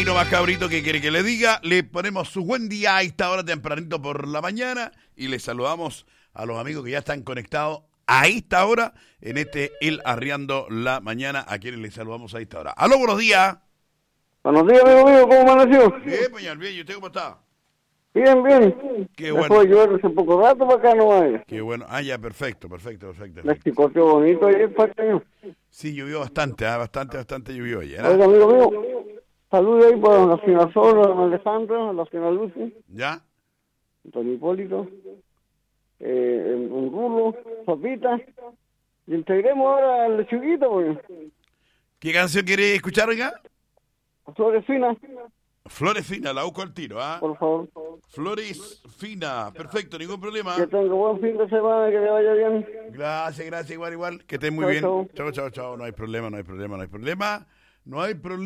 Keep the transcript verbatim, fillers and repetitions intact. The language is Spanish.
Ahí nomás, cabrito, que quiere que le diga. Le ponemos su buen día a esta hora tempranito por la mañana y le saludamos a los amigos que ya están conectados a esta hora en este El Arriando la Mañana, a quienes les saludamos a esta hora. ¡Aló, buenos días! Buenos días, amigo mío, ¿cómo amaneció? Bien, pañal, bien. ¿Y usted cómo está? Bien, bien. Qué Dejó bueno. de llover hace poco rato para acá, no hay. Qué bueno. Ah, ya, perfecto, perfecto, perfecto. Me chicoteó bonito ayer, Pachaño. Sí, llovió bastante, ¿eh? bastante, bastante llovió ayer. ¿eh? Oiga, amigo mío, saludos ahí para la señora Sola, don Alejandro, a la señora Lucy, ¿Ya? don Hipólito, eh, un rulo, Sopita. Y integremos ahora al lechuguito, pues. ¿Qué canción quiere escuchar, oiga? Flores finas, Flores Fina, la busco al tiro, ¿ah? por favor. Flores Fina, perfecto, ningún problema. Que tenga buen fin de semana, que le vaya bien. Gracias, gracias, igual, igual. Que estén muy Chao, bien. chao. Chao, chao, chao. No hay problema, no hay problema, no hay problema. No hay problema.